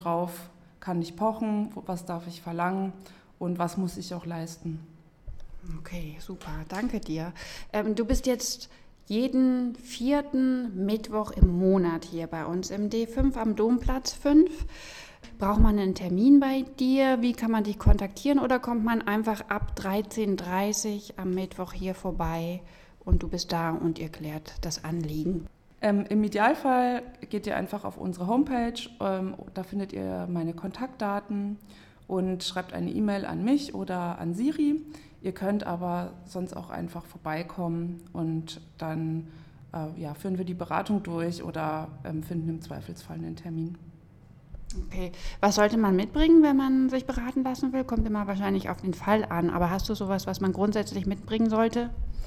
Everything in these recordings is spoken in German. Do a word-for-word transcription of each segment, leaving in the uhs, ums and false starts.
Worauf kann ich pochen? Was darf ich verlangen? Und was muss ich auch leisten? Okay, super, danke dir. Ähm, du bist jetzt jeden vierten Mittwoch im Monat hier bei uns im D fünf am Domplatz fünf. Braucht man einen Termin bei dir? Wie kann man dich kontaktieren? Oder kommt man einfach ab dreizehn Uhr dreißig am Mittwoch hier vorbei und du bist da und ihr klärt das Anliegen? Ähm, Im Idealfall geht ihr einfach auf unsere Homepage, ähm, da findet ihr meine Kontaktdaten und schreibt eine E-Mail an mich oder an Siri. Ihr könnt aber sonst auch einfach vorbeikommen und dann äh, ja, führen wir die Beratung durch oder ähm, finden im Zweifelsfall einen Termin. Okay, was sollte man mitbringen, wenn man sich beraten lassen will? Kommt immer wahrscheinlich auf den Fall an, aber hast du sowas, was man grundsätzlich mitbringen sollte?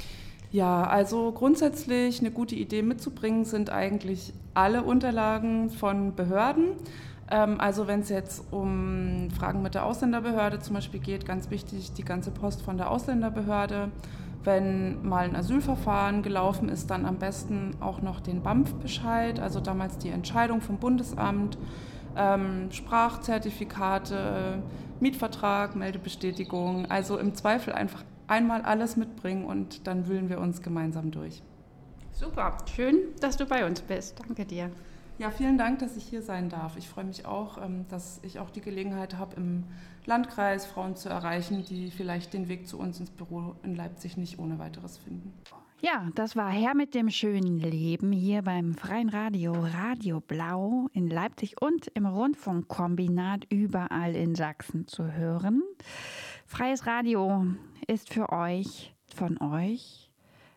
Ja, also grundsätzlich eine gute Idee mitzubringen sind eigentlich alle Unterlagen von Behörden. Ähm, also wenn es jetzt um Fragen mit der Ausländerbehörde zum Beispiel geht, ganz wichtig, die ganze Post von der Ausländerbehörde. Wenn mal ein Asylverfahren gelaufen ist, dann am besten auch noch den B A M F-Bescheid, also damals die Entscheidung vom Bundesamt, ähm, Sprachzertifikate, Mietvertrag, Meldebestätigung. Also im Zweifel einfach einmal alles mitbringen und dann wühlen wir uns gemeinsam durch. Super, schön, dass du bei uns bist. Danke dir. Ja, vielen Dank, dass ich hier sein darf. Ich freue mich auch, dass ich auch die Gelegenheit habe, im Landkreis Frauen zu erreichen, die vielleicht den Weg zu uns ins Büro in Leipzig nicht ohne weiteres finden. Ja, das war Herr mit dem schönen Leben hier beim Freien Radio Radio Blau in Leipzig und im Rundfunkkombinat überall in Sachsen zu hören. Freies Radio ist für euch, von euch.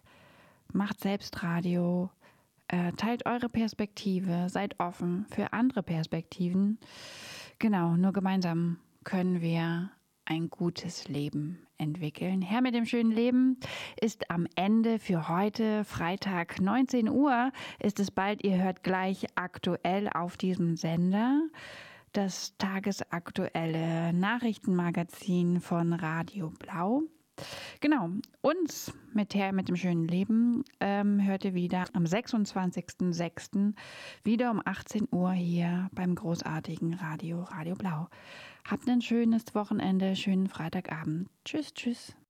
Macht selbst Radio, äh, teilt eure Perspektive, seid offen für andere Perspektiven. Genau, nur gemeinsam können wir ein gutes Leben entwickeln. Herr mit dem schönen Leben ist am Ende für heute, Freitag neunzehn Uhr, ist es bald. Ihr hört gleich aktuell auf diesem Sender das tagesaktuelle Nachrichtenmagazin von Radio Blau. Genau, uns mit Herr mit dem schönen Leben ähm, hört ihr wieder am sechsundzwanzigsten sechsten wieder um achtzehn Uhr hier beim großartigen Radio Radio Blau. Habt ein schönes Wochenende, schönen Freitagabend. Tschüss, tschüss.